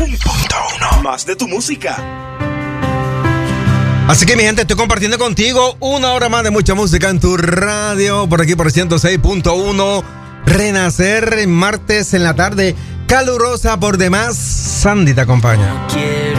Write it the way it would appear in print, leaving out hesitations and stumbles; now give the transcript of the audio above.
106.1. Más de tu música. Así que mi gente, estoy compartiendo contigo una hora más de mucha música en tu radio, por aquí por 106.1. Renacer, martes en la tarde, calurosa por demás. Sandy te acompaña.